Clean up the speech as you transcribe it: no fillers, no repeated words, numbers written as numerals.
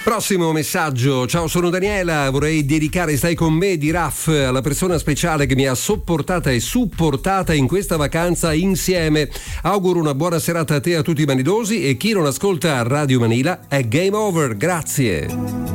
Prossimo messaggio: ciao, sono Daniela, vorrei dedicare Stai con me di Raff alla persona speciale che mi ha sopportata e supportata in questa vacanza insieme. Auguro una buona serata a te e a tutti i manidosi, e chi non ascolta Radio Manila è game over, grazie.